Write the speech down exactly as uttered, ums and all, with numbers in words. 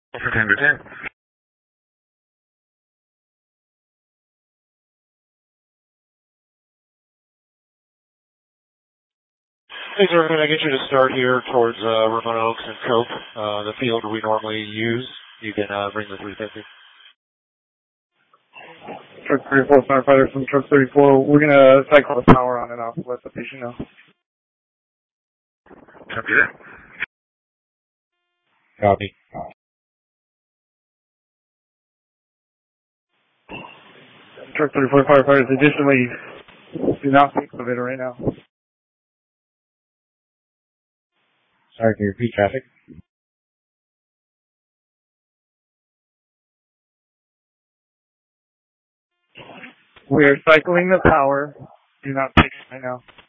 For ten to ten. Hey, sir, can I get you to start here towards uh, Ramon Oaks and Cope, uh, the field we normally use? You can uh, bring the three fifty. Truck thirty-four, firefighter from truck thirty-four. We're going to cycle the power on and off. Let the patient know. Copy that. Copy. Truck thirty-four firefighters additionally do not take the video right now. Sorry, can you repeat traffic? We are cycling the power. Do not take it right now.